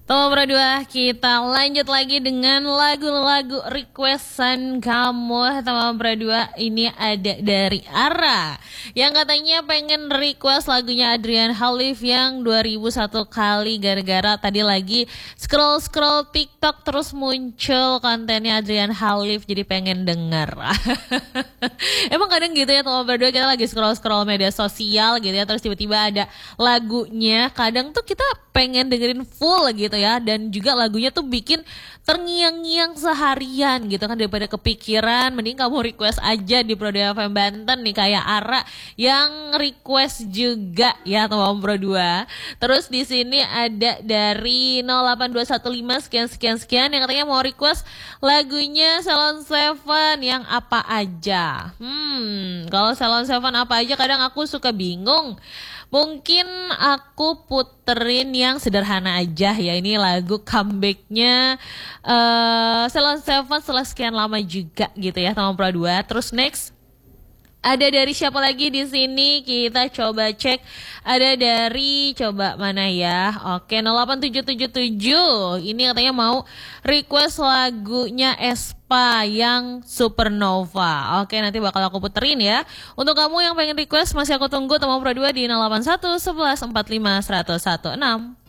Tomo Pro 2, kita lanjut lagi dengan lagu-lagu requestan kamu. Tomo Pro 2, ini ada dari Ara yang katanya pengen request lagunya Adrian Khalif yang 2001 kali, gara-gara tadi lagi scroll TikTok terus muncul kontennya Adrian Khalif, jadi pengen denger. Emang kadang gitu ya Tomo Pro 2, kita lagi scroll media sosial gitu ya, terus tiba-tiba ada lagunya, kadang tuh kita pengen dengerin full gitu ya, dan juga lagunya tuh bikin terngiang-ngiang seharian gitu kan, daripada kepikiran mending kamu request aja di Pro 2 FM Banten nih, kayak Ara yang request juga ya Tomo Pro 2. Terus di sini ada dari 08215 sekian yang katanya mau request lagunya Salon Seven yang apa aja. Kalau Salon Seven apa aja kadang aku suka bingung. Mungkin aku puterin yang sederhana aja ya. Ini lagu comebacknya Salon Seven setelah sekian lama juga gitu ya Tomo Pro 2. Terus next ada dari siapa lagi di sini? Kita coba cek. Ada dari, coba mana ya? Oke, 08777. Ini katanya mau request lagunya Espa yang Supernova. Oke, nanti bakal aku puterin ya. Untuk kamu yang pengen request masih aku tunggu Tomo Pro 2 di 081 11 45 116.